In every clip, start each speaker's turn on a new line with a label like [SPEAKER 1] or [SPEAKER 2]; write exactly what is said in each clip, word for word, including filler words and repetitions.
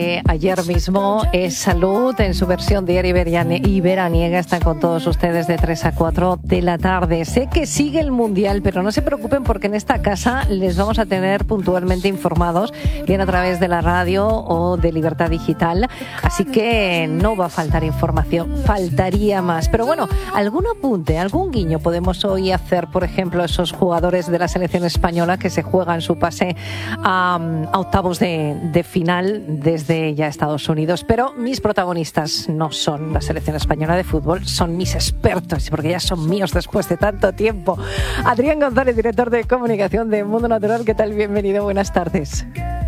[SPEAKER 1] de ayer mismo es Salud en su versión diaria y veraniega. Están con todos ustedes de tres a cuatro de la tarde. Sé que sigue el Mundial, pero no se preocupen porque en esta casa les vamos a tener puntualmente informados, bien a través de la radio o de Libertad Digital. Así que no va a faltar información, faltaría más. Pero bueno, algún apunte, algún guiño podemos hoy hacer, por ejemplo, a esos jugadores de la selección española que se juegan su pase a, a octavos de, de final desde ya Estados Unidos. Pero mis protagonistas no son la selección española de fútbol, son mis expertos, porque ya son míos después de tanto tiempo. Adrián González, director de comunicación de Mundo Natural, ¿qué tal? Bienvenido, buenas tardes.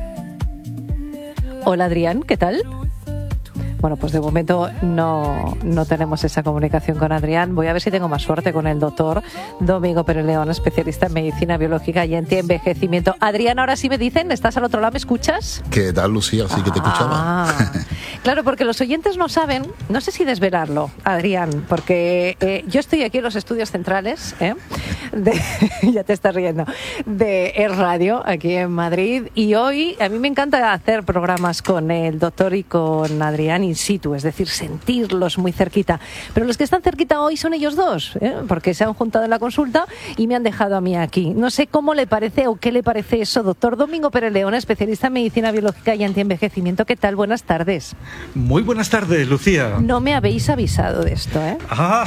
[SPEAKER 1] Hola Adrián, ¿qué tal? Bueno, pues de momento no, no tenemos esa comunicación con Adrián. Voy a ver si tengo más suerte con el doctor Domingo Pérez León, especialista en medicina biológica y antienvejecimiento. Adrián, ahora sí me dicen, ¿estás al otro lado? ¿Me escuchas?
[SPEAKER 2] ¿Qué tal, Lucía? Sí que te escuchaba.
[SPEAKER 1] Ah, claro, porque los oyentes no saben, no sé si desvelarlo, Adrián, porque eh, yo estoy aquí en los estudios centrales, ¿eh? de, ya te estás riendo, de Es Radio, aquí en Madrid, y hoy a mí me encanta hacer programas con el doctor y con Adrián in situ, es decir, sentirlos muy cerquita. Pero los que están cerquita hoy son ellos dos, ¿eh? Porque se han juntado en la consulta y me han dejado a mí aquí. No sé cómo le parece o qué le parece eso, doctor Domingo Pérez León, especialista en medicina biológica y antienvejecimiento. ¿Qué tal? Buenas tardes.
[SPEAKER 3] Muy buenas tardes, Lucía.
[SPEAKER 1] No me habéis avisado de esto, ¿eh?
[SPEAKER 3] Ah.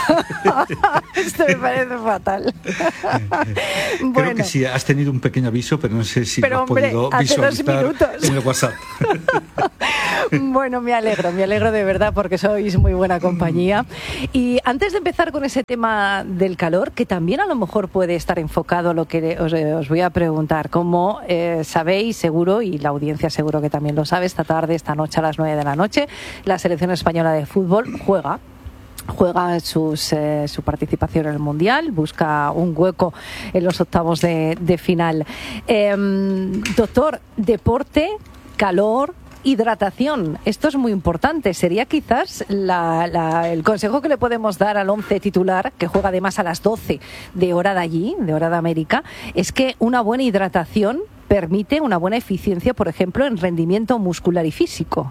[SPEAKER 1] Esto me parece fatal.
[SPEAKER 3] Creo
[SPEAKER 1] Bueno.
[SPEAKER 3] que sí, has tenido un pequeño aviso, pero no sé si
[SPEAKER 1] pero,
[SPEAKER 3] lo has
[SPEAKER 1] hombre,
[SPEAKER 3] podido
[SPEAKER 1] hace dos
[SPEAKER 3] visualizar
[SPEAKER 1] minutos.
[SPEAKER 3] en el WhatsApp.
[SPEAKER 1] Bueno, me alegro, me alegro de verdad porque sois muy buena compañía. Y antes de empezar con ese tema del calor, que también a lo mejor puede estar enfocado a lo que os, os voy a preguntar, como eh, sabéis seguro, y la audiencia seguro que también lo sabe, esta tarde, esta noche a las nueve de la noche, la selección española de fútbol juega juega sus, eh, su participación en el Mundial, busca un hueco en los octavos de, de final. Eh, doctor, deporte, calor, hidratación, esto es muy importante. Sería quizás la, la, el consejo que le podemos dar al once titular, que juega además a las doce de hora de allí, de hora de América, es que una buena hidratación permite una buena eficiencia, por ejemplo, en rendimiento muscular y físico.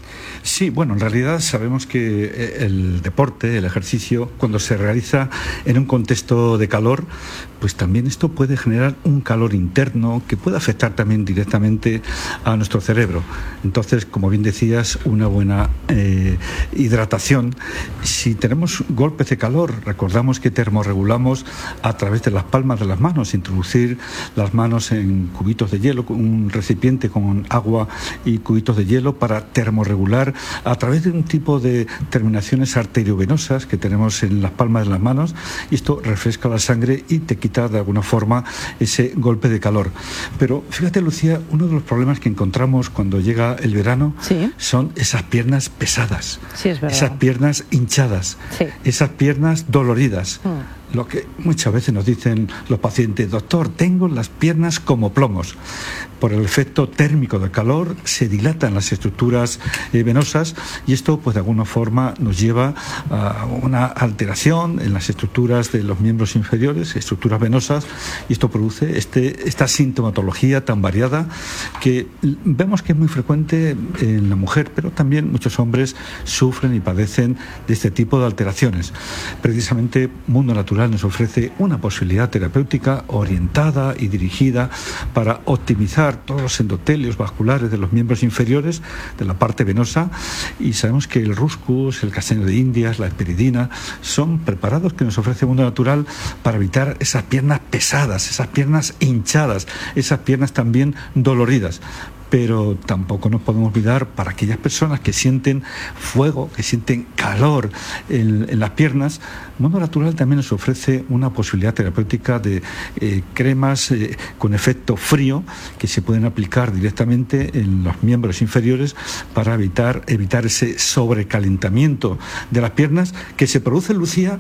[SPEAKER 3] Sí, bueno, en realidad sabemos que el deporte, el ejercicio, cuando se realiza en un contexto de calor, pues también esto puede generar un calor interno que puede afectar también directamente a nuestro cerebro. Entonces, como bien decías, una buena eh, hidratación. Si tenemos golpes de calor, recordamos que termorregulamos a través de las palmas de las manos, introducir las manos en cubitos de hielo, un recipiente con agua y cubitos de hielo para termorregular a través de un tipo de terminaciones arteriovenosas que tenemos en las palmas de las manos, y esto refresca la sangre y te quita de alguna forma ese golpe de calor. Pero fíjate, Lucía, uno de los problemas que encontramos cuando llega el verano
[SPEAKER 1] sí.
[SPEAKER 3] son esas piernas pesadas,
[SPEAKER 1] sí, es verdad.
[SPEAKER 3] Esas piernas hinchadas, sí. Esas piernas doloridas. Mm. Lo que muchas veces nos dicen los pacientes: doctor, tengo las piernas como plomos. Por el efecto térmico del calor se dilatan las estructuras eh, venosas, y esto pues de alguna forma nos lleva a una alteración en las estructuras de los miembros inferiores, estructuras venosas, y esto produce este, esta sintomatología tan variada que vemos que es muy frecuente en la mujer, pero también muchos hombres sufren y padecen de este tipo de alteraciones. Precisamente Mundo Natural nos ofrece una posibilidad terapéutica orientada y dirigida para optimizar todos los endotelios vasculares de los miembros inferiores, de la parte venosa, y sabemos que el Ruscus, el castaño de Indias, la esperidina son preparados que nos ofrece Mundo Natural para evitar esas piernas pesadas, esas piernas hinchadas, esas piernas también doloridas. Pero tampoco nos podemos olvidar para aquellas personas que sienten fuego, que sienten calor en, en las piernas. Mundo Natural también nos ofrece una posibilidad terapéutica de eh, cremas eh, con efecto frío que se pueden aplicar directamente en los miembros inferiores para evitar, evitar ese sobrecalentamiento de las piernas que se produce, Lucía,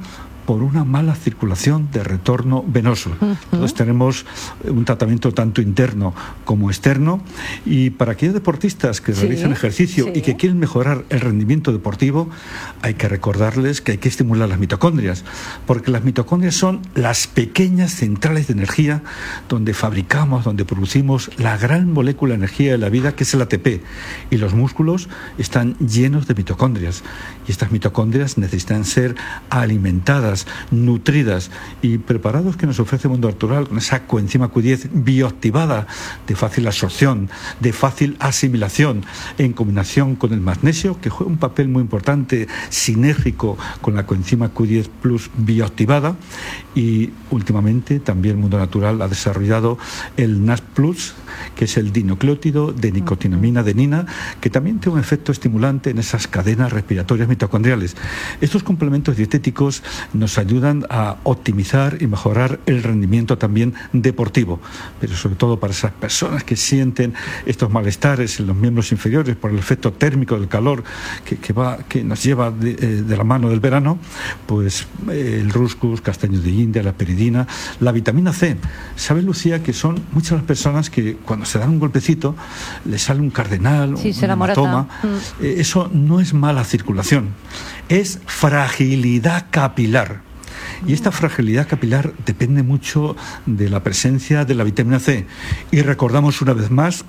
[SPEAKER 3] por una mala circulación de retorno venoso. Uh-huh. Entonces tenemos un tratamiento tanto interno como externo, y para aquellos deportistas que sí, realizan ejercicio sí. y que quieren mejorar el rendimiento deportivo, hay que recordarles que hay que estimular las mitocondrias, porque las mitocondrias son las pequeñas centrales de energía donde fabricamos, donde producimos la gran molécula de energía de la vida, que es el A T P, y los músculos están llenos de mitocondrias, y estas mitocondrias necesitan ser alimentadas, nutridas y preparados que nos ofrece el mundo natural con esa coenzima Q diez bioactivada, de fácil absorción, de fácil asimilación, en combinación con el magnesio, que juega un papel muy importante, sinérgico con la coenzima Q diez plus bioactivada. Y últimamente también el mundo natural ha desarrollado el N A S Plus, que es el dinucleótido de nicotinamina adenina, que también tiene un efecto estimulante en esas cadenas respiratorias mitocondriales. Estos complementos dietéticos nos ayudan a optimizar y mejorar el rendimiento también deportivo, pero sobre todo para esas personas que sienten estos malestares en los miembros inferiores por el efecto térmico del calor que, que, va, que nos lleva de, de la mano del verano, pues el Ruscus, castaño de India, la peridina, la vitamina C. ¿Sabe, Lucía, que son muchas las personas que cuando se dan un golpecito les sale un cardenal,
[SPEAKER 1] sí,
[SPEAKER 3] un hematoma?
[SPEAKER 1] Mm.
[SPEAKER 3] Eh, eso no es mala circulación, es fragilidad capilar. Y esta fragilidad capilar depende mucho de la presencia de la vitamina C. Y recordamos una vez más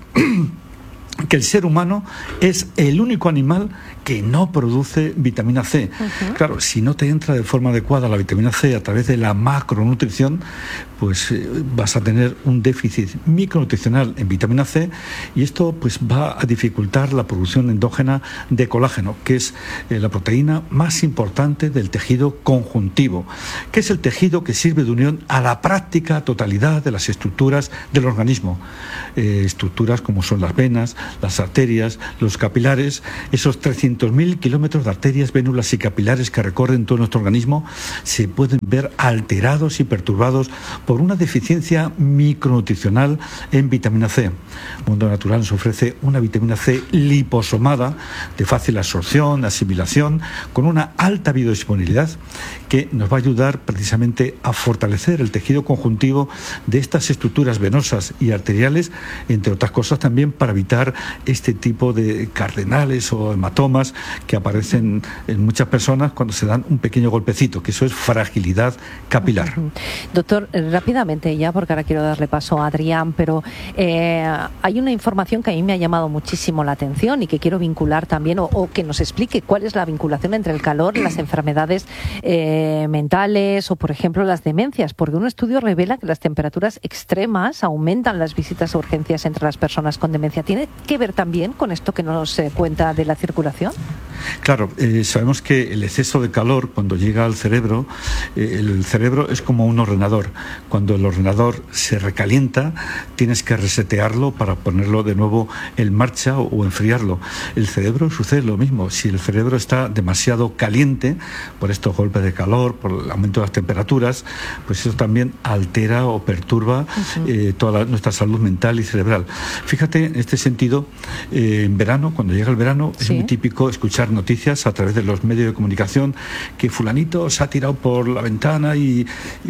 [SPEAKER 3] que el ser humano es el único animal que no produce vitamina C. Uh-huh. Claro, si no te entra de forma adecuada la vitamina C a través de la macronutrición, pues eh, vas a tener un déficit micronutricional en vitamina C, y esto pues va a dificultar la producción endógena de colágeno, que es eh, la proteína más importante del tejido conjuntivo, que es el tejido que sirve de unión a la práctica totalidad de las estructuras del organismo. Eh, estructuras como son las venas, las arterias, los capilares, esos trescientos mil kilómetros de arterias, vénulas y capilares que recorren todo nuestro organismo, se pueden ver alterados y perturbados por una deficiencia micronutricional en vitamina C. El mundo natural nos ofrece una vitamina C liposomada, de fácil absorción, asimilación, con una alta biodisponibilidad, que nos va a ayudar precisamente a fortalecer el tejido conjuntivo de estas estructuras venosas y arteriales, entre otras cosas también para evitar este tipo de cardenales o hematomas que aparecen en muchas personas cuando se dan un pequeño golpecito, que eso es fragilidad capilar.
[SPEAKER 1] Uh-huh. Doctor, rápidamente ya, porque ahora quiero darle paso a Adrián, pero eh, hay una información que a mí me ha llamado muchísimo la atención y que quiero vincular también, o, o que nos explique cuál es la vinculación entre el calor y las enfermedades eh, mentales o, por ejemplo, las demencias, porque un estudio revela que las temperaturas extremas aumentan las visitas a urgencias entre las personas con demencia. ¿Tiene que ver también con esto que nos eh, cuenta de la circulación?
[SPEAKER 3] Claro, eh, sabemos que el exceso de calor cuando llega al cerebro, eh, el cerebro es como un ordenador. Cuando el ordenador se recalienta, tienes que resetearlo para ponerlo de nuevo en marcha o, o enfriarlo. El cerebro sucede lo mismo. Si el cerebro está demasiado caliente por estos golpes de calor, por el aumento de las temperaturas, pues eso también altera o perturba uh-huh. eh, toda la, nuestra salud mental y cerebral. Fíjate, en este sentido, eh, en verano, cuando llega el verano, ¿sí? Es muy típico escuchar noticias a través de los medios de comunicación que fulanito se ha tirado por la ventana y,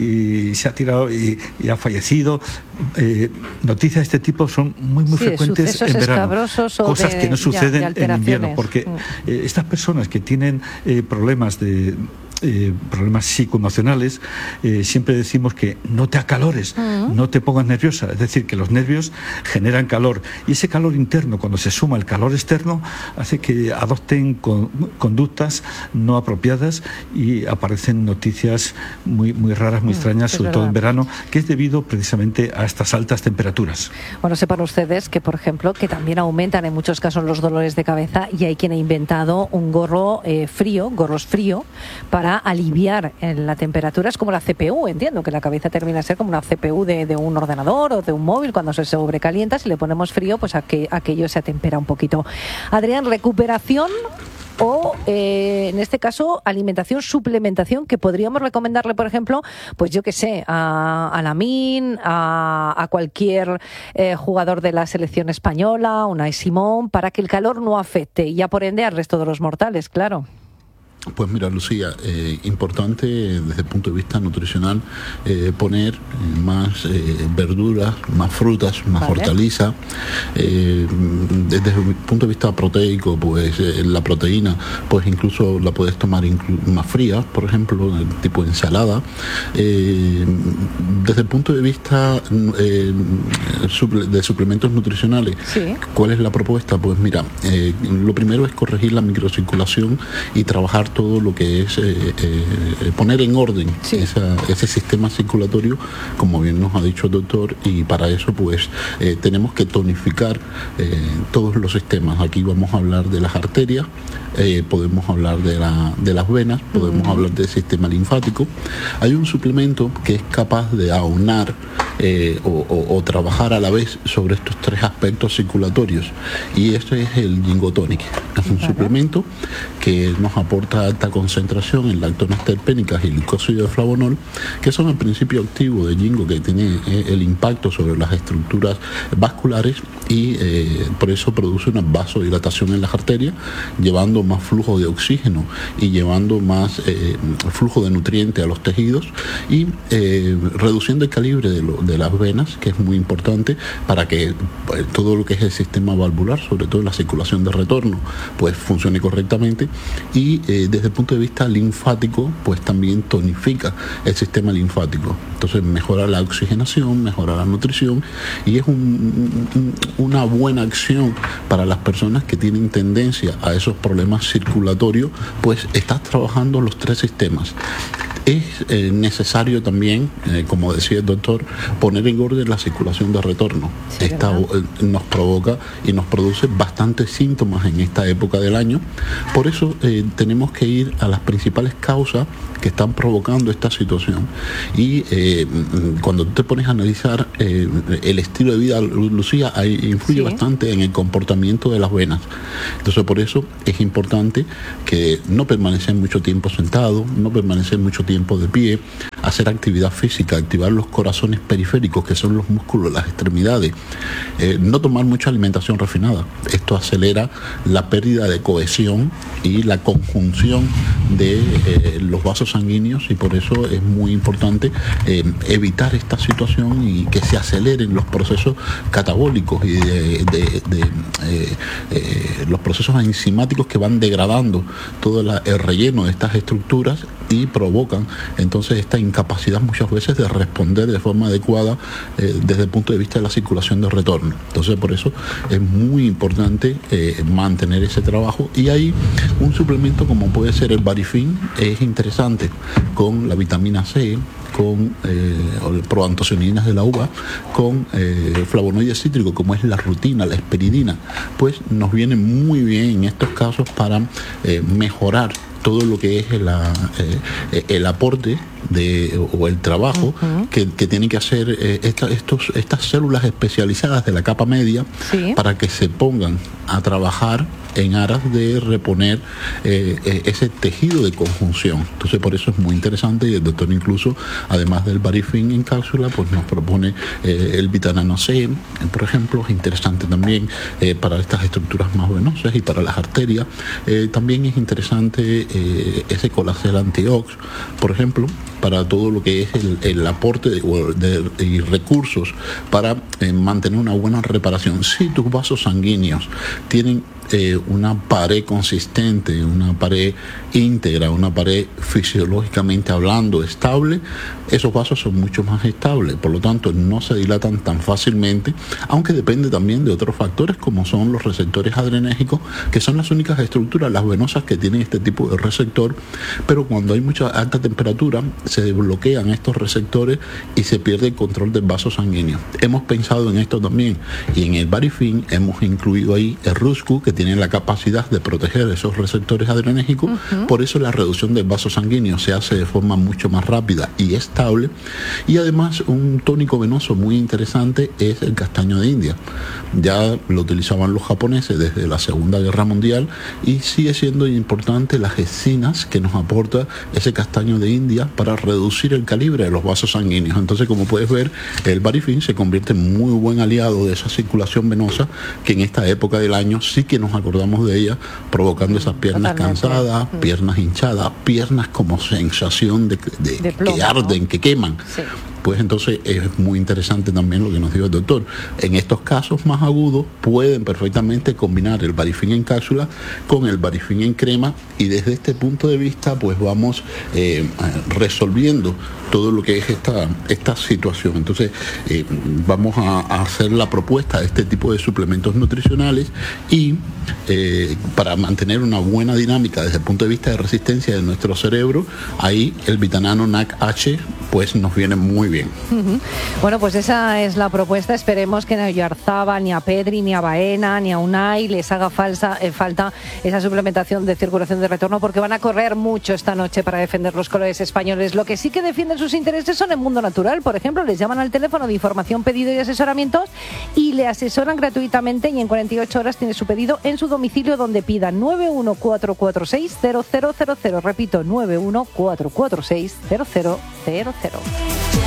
[SPEAKER 3] y se ha tirado y, y ha fallecido. Eh, noticias de este tipo son muy muy sí, frecuentes en verano, cosas de, que no suceden en invierno, porque eh, estas personas que tienen eh, problemas de Eh, problemas psicoemocionales, eh, siempre decimos que no te acalores, uh-huh. no te pongas nerviosa, es decir, que los nervios generan calor, y ese calor interno, cuando se suma el calor externo, hace que adopten con, conductas no apropiadas y aparecen noticias muy, muy raras, muy extrañas, uh, sobre todo en verano, que es debido precisamente a estas altas temperaturas.
[SPEAKER 1] Bueno, sepan ustedes que, por ejemplo, que también aumentan en muchos casos los dolores de cabeza, y hay quien ha inventado un gorro eh, frío, gorros frío, para aliviar en la temperatura. Es como la C P U, entiendo que la cabeza termina a ser como una C P U de, de un ordenador o de un móvil. Cuando se sobrecalienta, si le ponemos frío, pues aqu- aquello se atempera un poquito. Adrián, recuperación o, eh, en este caso, alimentación, suplementación, que podríamos recomendarle, por ejemplo, pues yo qué sé, a, a Lamine, a, a cualquier eh, jugador de la selección española, Unai Simón, para que el calor no afecte y ya por ende al resto de los mortales, claro.
[SPEAKER 2] Pues mira, Lucía, eh, importante desde el punto de vista nutricional eh, poner más eh, verduras, más frutas, más vale. hortalizas. Eh, desde el punto de vista proteico, pues eh, la proteína, pues incluso la puedes tomar inclu- más fría, por ejemplo, tipo ensalada. Eh, desde el punto de vista eh, suple- de suplementos nutricionales, sí. ¿cuál es la propuesta? Pues mira, eh, lo primero es corregir la microcirculación y trabajar todo lo que es eh, eh, poner en orden sí. esa, ese sistema circulatorio, como bien nos ha dicho el doctor, y para eso pues eh, tenemos que tonificar eh, todos los sistemas. Aquí vamos a hablar de las arterias, eh, podemos hablar de, la, de las venas, podemos uh-huh. hablar del sistema linfático. Hay un suplemento que es capaz de aunar eh, o, o, o trabajar a la vez sobre estos tres aspectos circulatorios, y este es el Ginkgo Tonic. Es un uh-huh. suplemento que nos aporta alta concentración en lactonas terpénicas y glucósido de flavonol, que son el principio activo de Ginkgo, que tiene eh, el impacto sobre las estructuras vasculares y eh, por eso produce una vasodilatación en las arterias, llevando más flujo de oxígeno y llevando más eh, flujo de nutrientes a los tejidos, y eh, reduciendo el calibre de, lo, de las venas, que es muy importante para que pues, todo lo que es el sistema valvular, sobre todo la circulación de retorno, pues funcione correctamente. Y eh, desde el punto de vista linfático, pues también tonifica el sistema linfático. Entonces mejora la oxigenación, mejora la nutrición, y es un, un, una buena acción para las personas que tienen tendencia a esos problemas circulatorios, pues estás trabajando los tres sistemas. Es eh, necesario también, eh, como decía el doctor, poner en orden la circulación de retorno. Sí, esta eh, nos provoca y nos produce bastantes síntomas en esta época del año. Por eso eh, tenemos que ir a las principales causas que están provocando esta situación. Y eh, cuando te pones a analizar eh, el estilo de vida, Lucía, ahí influye sí. bastante en el comportamiento de las venas. Entonces por eso es importante que no permanecer mucho tiempo sentado, no permanecer mucho tiempo de pie, hacer actividad física, activar los corazones periféricos, que son los músculos, las extremidades, eh, no tomar mucha alimentación refinada. Esto acelera la pérdida de cohesión y la conjunción de eh, los vasos sanguíneos, y por eso es muy importante eh, evitar esta situación y que se aceleren los procesos catabólicos y de, de, de eh, eh, los procesos enzimáticos que van degradando todo la, el relleno de estas estructuras y provocan entonces esta incapacidad muchas veces de responder de forma adecuada eh, desde el punto de vista de la circulación de retorno. Entonces por eso es muy importante eh, mantener ese trabajo, y hay un suplemento como puede ser el Barifin, es interesante, con la vitamina C, con eh, proantocianinas de la uva, con eh, flavonoides cítricos como es la rutina, la hesperidina, pues nos viene muy bien en estos casos para eh, mejorar todo lo que es la, eh, el aporte de, o el trabajo uh-huh. que, que tienen que hacer eh, esta, estos, estas células especializadas de la capa media sí. para que se pongan a trabajar en aras de reponer eh, ese tejido de conjunción. Entonces por eso es muy interesante, y el doctor incluso, además del Barifin en cápsula, pues nos propone eh, el Vitanano C, por ejemplo. Es interesante también eh, para estas estructuras más venosas y para las arterias. Eh, también es interesante eh, ese Colacel Antiox, por ejemplo, para todo lo que es el, el aporte de, de, de recursos para eh, mantener una buena reparación. Si tus vasos sanguíneos tienen eh, una pared consistente, una pared íntegra, una pared fisiológicamente hablando estable, esos vasos son mucho más estables, por lo tanto no se dilatan tan fácilmente, aunque depende también de otros factores como son los receptores adrenérgicos, que son las únicas estructuras, las venosas, que tienen este tipo de receptor, pero cuando hay mucha alta temperatura se desbloquean estos receptores y se pierde el control del vaso sanguíneo. Hemos pensado en esto también, y en el Barifin hemos incluido ahí el Ruscu, que tiene la capacidad de proteger esos receptores adrenérgicos. Uh-huh. Por eso la reducción del vaso sanguíneo se hace de forma mucho más rápida y estable. Y además un tónico venoso muy interesante es el castaño de India. Ya lo utilizaban los japoneses desde la Segunda Guerra Mundial, y sigue siendo importante las encinas que nos aporta ese castaño de India para reducir el calibre de los vasos sanguíneos. Entonces, como puedes ver, el Barifin se convierte en muy buen aliado de esa circulación venosa, que en esta época del año sí que nos nos acordamos de ella, provocando esas piernas
[SPEAKER 1] Totalmente.
[SPEAKER 2] cansadas,
[SPEAKER 1] Mm.
[SPEAKER 2] piernas hinchadas, piernas como sensación de, de,
[SPEAKER 1] De plomo,
[SPEAKER 2] que arden,
[SPEAKER 1] ¿no?
[SPEAKER 2] que queman.
[SPEAKER 1] Sí.
[SPEAKER 2] Pues entonces es muy interesante también lo que nos dijo el doctor. En estos casos más agudos pueden perfectamente combinar el Varifin en cápsula con el Varifin en crema, y desde este punto de vista pues vamos eh, resolviendo todo lo que es esta, esta situación. Entonces eh, vamos a, a hacer la propuesta de este tipo de suplementos nutricionales, y eh, para mantener una buena dinámica desde el punto de vista de resistencia de nuestro cerebro, ahí el Vitanano N A C H pues nos viene muy bien.
[SPEAKER 1] Uh-huh. Bueno, pues esa es la propuesta. Esperemos que ni a Oyarzabal, ni a Pedri, ni a Baena, ni a Unai les haga falsa, eh, falta esa suplementación de circulación de retorno, porque van a correr mucho esta noche para defender los colores españoles. Lo que sí que defienden sus intereses son el mundo natural. Por ejemplo, les llaman al teléfono de información, pedido y asesoramientos, y le asesoran gratuitamente, y en cuarenta y ocho horas tiene su pedido en su domicilio donde pida. Nueve uno cuatro cuatro seis cero cero cero cero. Repito, nueve uno cuatro cuatro seis cero cero cero cero.